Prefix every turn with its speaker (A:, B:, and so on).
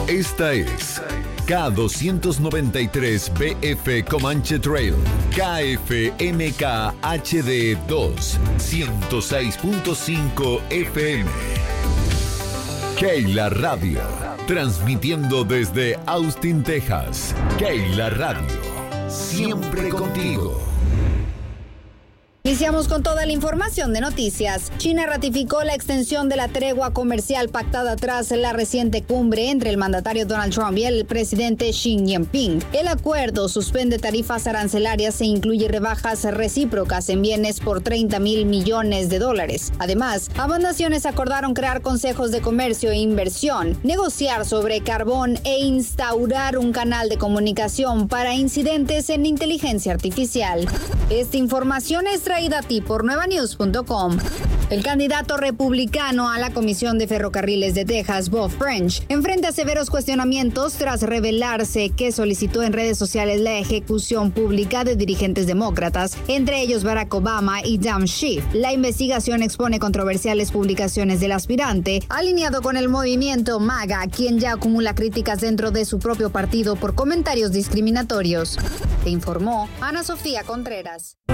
A: Esta es K293BF Comanche Trail, KFMK HD 2, 106.5 FM. Keila Radio, transmitiendo desde Austin, Texas. Keila Radio, siempre contigo.
B: Iniciamos con toda la información de noticias. China ratificó la extensión de la tregua comercial pactada tras la reciente cumbre entre el mandatario Donald Trump y el presidente Xi Jinping. El acuerdo suspende tarifas arancelarias e incluye rebajas recíprocas en bienes por $30,000 millones. Además, ambas naciones acordaron crear consejos de comercio e inversión, negociar sobre carbón e instaurar un canal de comunicación para incidentes en inteligencia artificial. Esta información es traída a ti por nuevanews.com. El candidato republicano a la Comisión de Ferrocarriles de Texas, Bob French, enfrenta severos cuestionamientos tras revelarse que solicitó en redes sociales la ejecución pública de dirigentes demócratas, entre ellos Barack Obama y Adam Schiff. La investigación expone controversiales publicaciones del aspirante, alineado con el movimiento MAGA, quien ya acumula críticas dentro de su propio partido por comentarios discriminatorios. Te informó Ana Sofía Contreras.